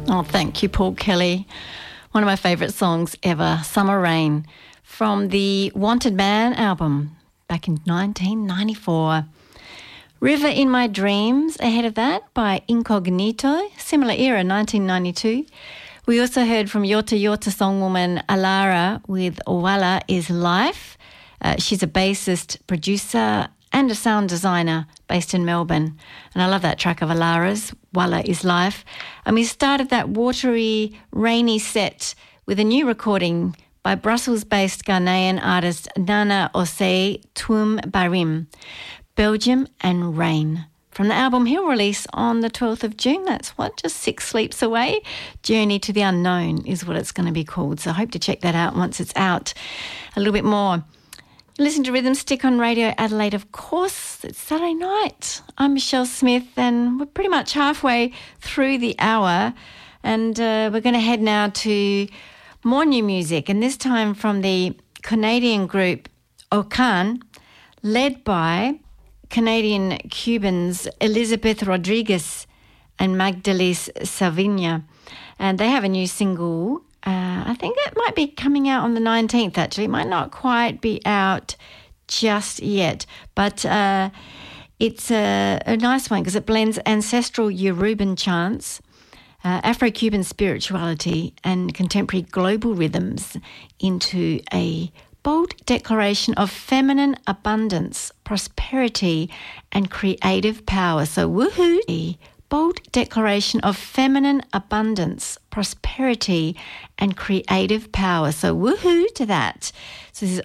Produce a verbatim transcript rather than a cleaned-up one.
Oh, thank you, Paul Kelly. One of my favourite songs ever, Summer Rain, from the Wanted Man album back in nineteen ninety-four. River in My Dreams, ahead of that, by Incognito, similar era, nineteen ninety-two. We also heard from Yorta Yorta songwoman Alara with Walla Is Life. Uh, she's a bassist, producer and a sound designer based in Melbourne. And I love that track of Alara's, Walla Is Life. And we started that watery, rainy set with a new recording by Brussels-based Ghanaian artist Nana Osei Twum Barim, Belgium and Rain. From the album he'll release on the twelfth of June. That's what, just six sleeps away. Journey to the Unknown is what it's going to be called. So I hope to check that out once it's out a little bit more. Listen to Rhythm Stick on Radio Adelaide, of course. It's Saturday night. I'm Michelle Smith, and we're pretty much halfway through the hour. And uh, we're going to head now to more new music, and this time from the Canadian group Okan, led by Canadian Cubans Elizabeth Rodriguez and Magdalis Salvina. And they have a new single. Uh, I think it might be coming out on the nineteenth, actually. It might not quite be out just yet, but uh, it's a, a nice one because it blends ancestral Yoruban chants, uh, Afro-Cuban spirituality and contemporary global rhythms into a bold declaration of feminine abundance, prosperity and creative power. So woohoo! A bold declaration of feminine abundance, prosperity and creative power. So woohoo to that. So this is